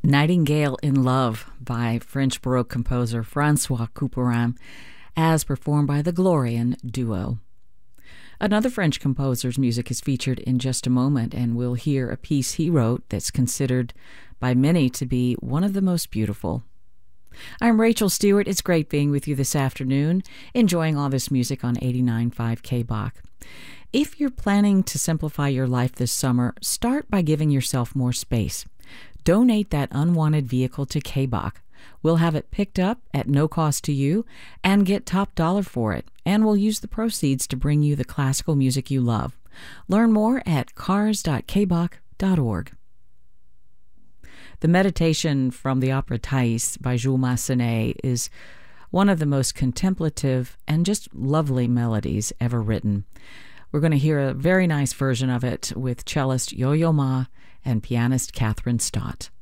Nightingale in Love by French Baroque composer François Couperin, as performed by the Glorian Duo. Another French composer's music is featured in just a moment, and we'll hear a piece he wrote that's considered by many to be one of the most beautiful. I'm Rachel Stewart. It's great being with you this afternoon, enjoying all this music on 89.5 KBach. If you're planning to simplify your life this summer, start by giving yourself more space. Donate that unwanted vehicle to KBach. We'll have it picked up at no cost to you and get top dollar for it, and we'll use the proceeds to bring you the classical music you love. Learn more at cars.kbach.org. The meditation from the opera Thais by Jules Massenet is one of the most contemplative and just lovely melodies ever written. We're going to hear a very nice version of it with cellist Yo-Yo Ma and pianist Catherine Stott.